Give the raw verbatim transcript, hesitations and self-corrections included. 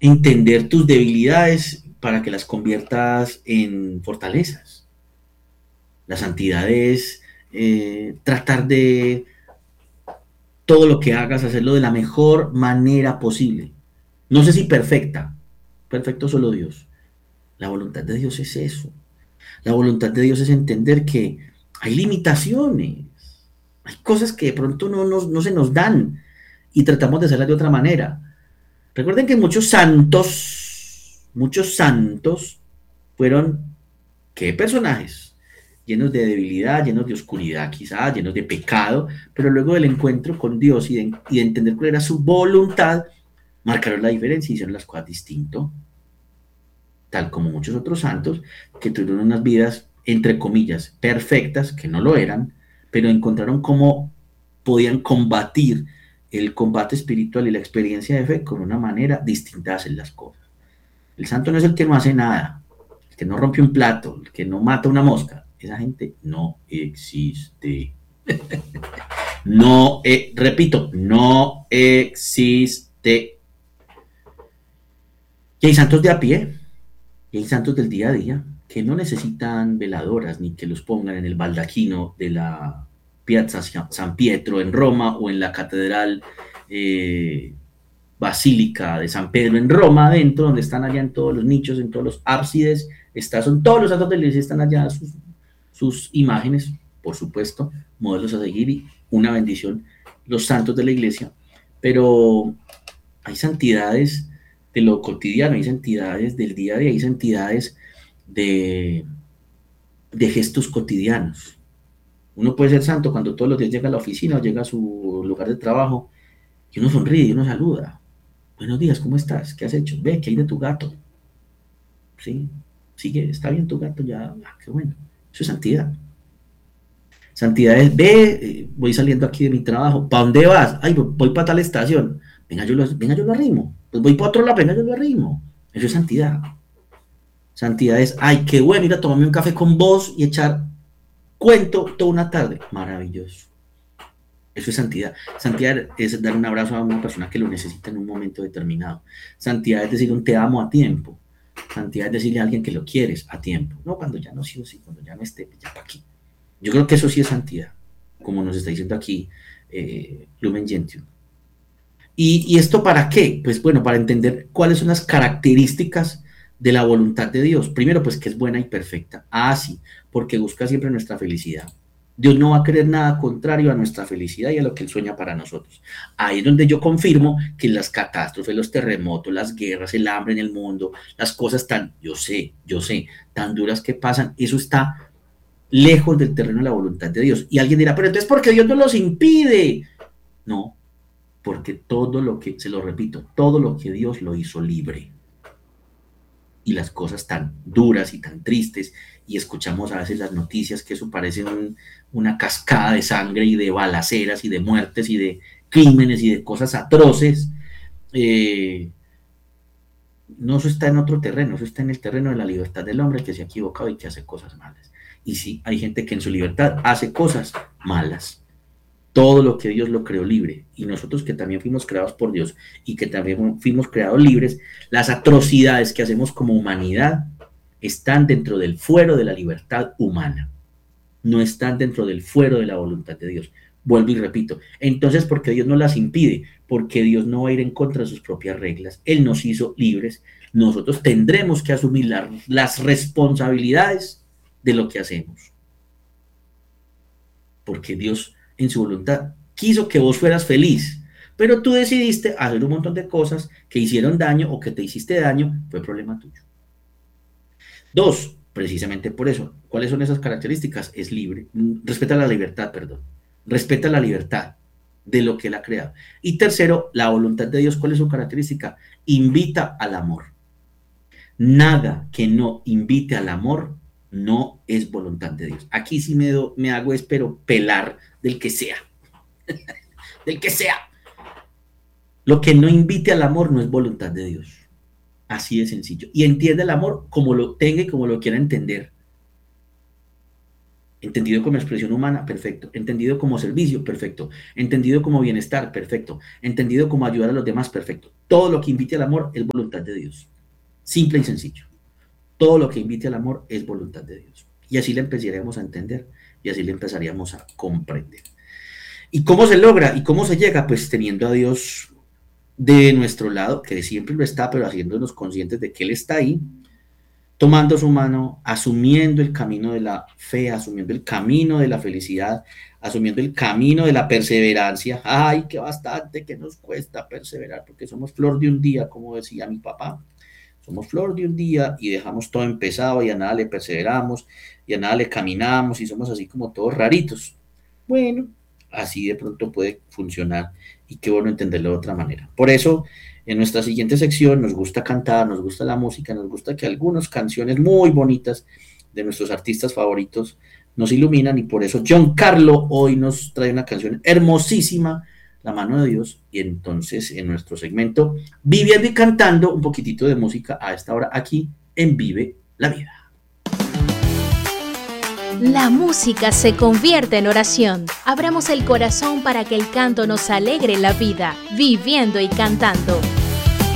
entender tus debilidades para que las conviertas en fortalezas. La santidad es eh, tratar de todo lo que hagas, hacerlo de la mejor manera posible. No sé si perfecta, perfecto solo Dios. La voluntad de Dios es eso. La voluntad de Dios es entender que hay limitaciones, hay cosas que de pronto no, no, no se nos dan y tratamos de hacerlas de otra manera. Recuerden que muchos santos, muchos santos fueron, ¿qué personajes? Llenos de debilidad, llenos de oscuridad quizás, llenos de pecado, pero luego del encuentro con Dios y de, y de entender cuál era su voluntad, marcaron la diferencia y hicieron las cosas distinto, tal como muchos otros santos que tuvieron unas vidas, entre comillas, perfectas, que no lo eran, pero encontraron cómo podían combatir el combate espiritual y la experiencia de fe con una manera distinta de hacer las cosas. El santo no es el que no hace nada, el que no rompe un plato, el que no mata una mosca. Esa gente no existe. No, eh, repito, no existe. Y hay santos de a pie, y hay santos del día a día, que no necesitan veladoras ni que los pongan en el baldaquino de la Piazza San Pietro en Roma o en la catedral eh, Basílica de San Pedro en Roma, adentro, donde están allá en todos los nichos, en todos los ábsides, está, son todos los santos de la iglesia, están allá sus, sus imágenes, por supuesto, modelos a seguir y una bendición, los santos de la iglesia, pero hay santidades de lo cotidiano, hay santidades del día a día, hay santidades de, de gestos cotidianos. Uno puede ser santo cuando todos los días llega a la oficina o llega a su lugar de trabajo y uno sonríe y uno saluda. Buenos días, ¿cómo estás? ¿Qué has hecho? Ve, ¿qué hay de tu gato? Sí, sigue, está bien tu gato, ya, ah, qué bueno. Eso es santidad. Santidad es, ve, eh, voy saliendo aquí de mi trabajo. ¿Para dónde vas? Ay, voy para tal estación. Venga, yo lo, venga, yo lo arrimo. Pues voy para otro lado, venga, yo lo arrimo. Eso es santidad. Santidad es, ay, qué bueno ir a tomarme un café con vos y echar cuento toda una tarde. Maravilloso. Eso es santidad. Santidad es dar un abrazo a una persona que lo necesita en un momento determinado. Santidad es decir un te amo a tiempo. Santidad es decirle a alguien que lo quieres a tiempo. No cuando ya no sí o sí, cuando ya no esté, ya para aquí. Yo creo que eso sí es santidad, como nos está diciendo aquí eh, Lumen Gentium. ¿Y, ¿Y esto para qué? Pues bueno, para entender cuáles son las características de la voluntad de Dios. Primero, pues que es buena y perfecta. Ah, sí, porque busca siempre nuestra felicidad. Dios no va a querer nada contrario a nuestra felicidad y a lo que Él sueña para nosotros. Ahí es donde yo confirmo que las catástrofes, los terremotos, las guerras, el hambre en el mundo, las cosas tan, yo sé, yo sé, tan duras que pasan, eso está lejos del terreno de la voluntad de Dios. Y alguien dirá, pero entonces, ¿por qué Dios no los impide? No, porque todo lo que, se lo repito, todo lo que Dios lo hizo libre. Y las cosas tan duras y tan tristes, y escuchamos a veces las noticias que eso parece un, una cascada de sangre y de balaceras y de muertes y de crímenes y de cosas atroces, eh, no, eso está en otro terreno, eso está en el terreno de la libertad del hombre que se ha equivocado y que hace cosas malas. Y sí, hay gente que en su libertad hace cosas malas. Todo lo que Dios lo creó libre, y nosotros que también fuimos creados por Dios y que también fuimos creados libres, las atrocidades que hacemos como humanidad están dentro del fuero de la libertad humana, no están dentro del fuero de la voluntad de Dios. Vuelvo y repito, entonces, ¿por qué Dios no las impide? Porque Dios no va a ir en contra de sus propias reglas. Él nos hizo libres, nosotros tendremos que asumir la, las responsabilidades de lo que hacemos. Porque Dios en su voluntad quiso que vos fueras feliz, pero tú decidiste hacer un montón de cosas que hicieron daño o que te hiciste daño, fue problema tuyo. Dos, precisamente por eso, ¿cuáles son esas características? Es libre, respeta la libertad, perdón, respeta la libertad de lo que él ha creado. Y tercero, la voluntad de Dios, ¿cuál es su característica? Invita al amor. Nada que no invite al amor no es voluntad de Dios. Aquí sí me, do, me hago, espero, pelar del que sea. Del que sea. Lo que no invite al amor no es voluntad de Dios. Así de sencillo. Y entiende el amor como lo tenga y como lo quiera entender. Entendido como expresión humana, perfecto. Entendido como servicio, perfecto. Entendido como bienestar, perfecto. Entendido como ayudar a los demás, perfecto. Todo lo que invite al amor es voluntad de Dios. Simple y sencillo. Todo lo que invite al amor es voluntad de Dios. Y así le empezaremos a entender y así le empezaríamos a comprender. ¿Y cómo se logra? ¿Y cómo se llega? Pues teniendo a Dios de nuestro lado, que siempre lo está, pero haciéndonos conscientes de que Él está ahí, tomando su mano, asumiendo el camino de la fe, asumiendo el camino de la felicidad, asumiendo el camino de la perseverancia. Ay, que bastante que nos cuesta perseverar, porque somos flor de un día, como decía mi papá. Somos flor de un día y dejamos todo empezado y a nada le perseveramos y a nada le caminamos y somos así como todos raritos. Bueno, así de pronto puede funcionar y qué bueno entenderlo de otra manera. Por eso, en nuestra siguiente sección nos gusta cantar, nos gusta la música, nos gusta que algunas canciones muy bonitas de nuestros artistas favoritos nos iluminan y por eso John Carlo hoy nos trae una canción hermosísima, La mano de Dios, y entonces en nuestro segmento Viviendo y Cantando, un poquitito de música a esta hora aquí en Vive la Vida. La música se convierte en oración. Abramos el corazón para que el canto nos alegre la vida, viviendo y cantando.